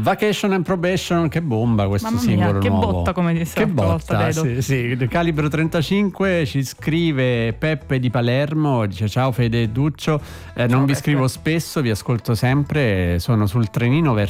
Vacation and Probation, che bomba questo Mamma mia, singolo che nuovo. botta, come disse Che l'altra volta, botta, Dedo. sì. Calibro 35 ci scrive Peppe di Palermo, dice: ciao Fede e Duccio, non vi Peppe. scrivo spesso, vi ascolto sempre, sono sul trenino